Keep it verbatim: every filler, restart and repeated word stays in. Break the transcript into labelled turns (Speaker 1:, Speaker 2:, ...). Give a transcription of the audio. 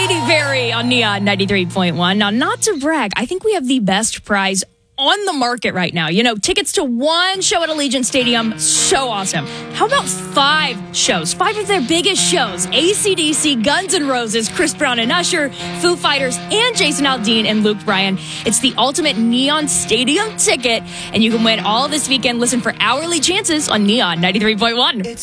Speaker 1: Katy Perry on Neon ninety-three point one. Now, not to brag, I think we have the best prize on the market right now. You know, tickets to one show at Allegiant Stadium, so awesome. How about five shows? Five of their biggest shows. A C D C, Guns N' Roses, Chris Brown and Usher, Foo Fighters, and Jason Aldean and Luke Bryan. It's the ultimate Neon Stadium ticket, and you can win all this weekend. Listen for hourly chances on Neon ninety-three point one. It's